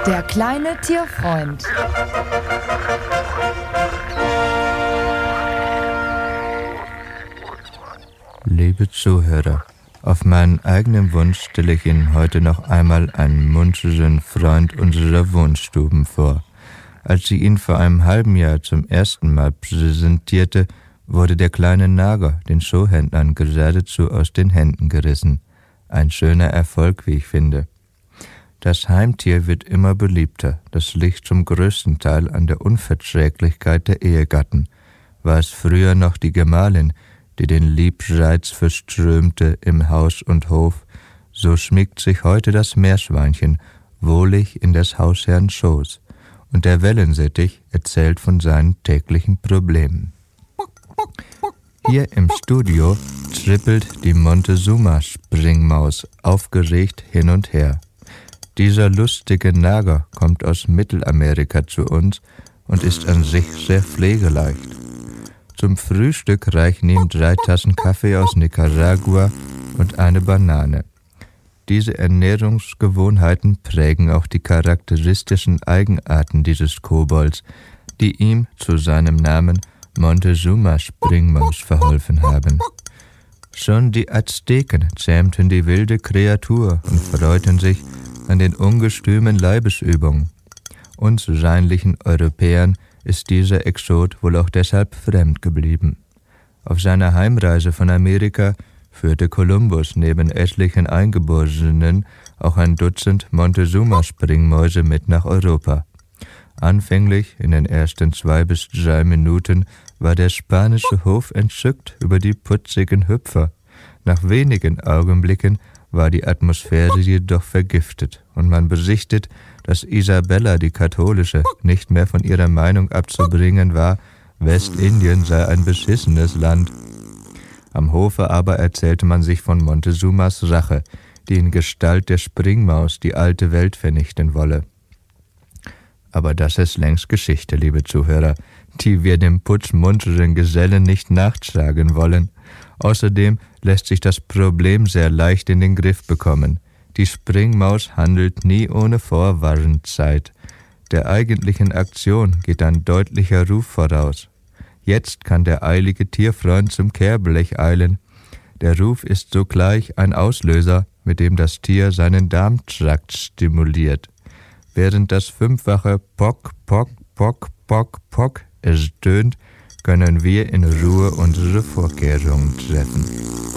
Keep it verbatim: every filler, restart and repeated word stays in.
Der kleine Tierfreund. Liebe Zuhörer, auf meinen eigenen Wunsch stelle ich Ihnen heute noch einmal einen muntrigen Freund unserer Wohnstuben vor. Als sie ihn vor einem halben Jahr zum ersten Mal präsentierte, wurde der kleine Nager den Showhändlern geradezu aus den Händen gerissen. Ein schöner Erfolg, wie ich finde. Das Heimtier wird immer beliebter. Das liegt zum größten Teil an der Unverträglichkeit der Ehegatten. War es früher noch die Gemahlin, die den Liebreiz verströmte im Haus und Hof, so schmiegt sich heute das Meerschweinchen wohlig in des Hausherrn Schoß, und der Wellensittich erzählt von seinen täglichen Problemen. Hier im Studio trippelt die Montezuma-Springmaus aufgeregt hin und her. Dieser lustige Nager kommt aus Mittelamerika zu uns und ist an sich sehr pflegeleicht. Zum Frühstück reichen ihm drei Tassen Kaffee aus Nicaragua und eine Banane. Diese Ernährungsgewohnheiten prägen auch die charakteristischen Eigenarten dieses Kobolds, die ihm zu seinem Namen Montezuma-Springmaus verholfen haben. Schon die Azteken zähmten die wilde Kreatur und freuten sich an den ungestümen Leibesübungen. Uns reinlichen Europäern ist dieser Exot wohl auch deshalb fremd geblieben. Auf seiner Heimreise von Amerika führte Kolumbus neben etlichen Eingeborenen auch ein Dutzend Montezuma-Springmäuse mit nach Europa. Anfänglich, in den ersten zwei bis drei Minuten, war der spanische Hof entzückt über die putzigen Hüpfer. Nach wenigen Augenblicken war die Atmosphäre jedoch vergiftet und man berichtet, dass Isabella die Katholische nicht mehr von ihrer Meinung abzubringen war, Westindien sei ein beschissenes Land. Am Hofe aber erzählte man sich von Montezumas Rache, die in Gestalt der Springmaus die alte Welt vernichten wolle. Aber das ist längst Geschichte, liebe Zuhörer, die wir dem putzmunteren Gesellen nicht nachtragen wollen. Außerdem lässt sich das Problem sehr leicht in den Griff bekommen. Die Springmaus handelt nie ohne Vorwarnzeit. Der eigentlichen Aktion geht ein deutlicher Ruf voraus. Jetzt kann der eilige Tierfreund zum Kehrblech eilen. Der Ruf ist sogleich ein Auslöser, mit dem das Tier seinen Darmtrakt stimuliert. Während das fünffache Pock, Pock, Pock, Pock, Pock ertönt, können wir in Ruhe unsere Vorkehrungen treffen.